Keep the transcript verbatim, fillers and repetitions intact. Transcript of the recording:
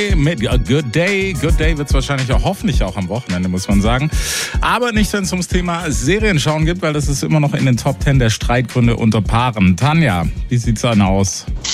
mit Good Day. Good Day wird es wahrscheinlich auch, hoffentlich auch am Wochenende, muss man sagen. Aber nicht, wenn es ums Thema Serienschauen geht, weil das ist immer noch in den Top Ten der Streitgründe unter Paaren. Tanja, wie sieht's dann aus?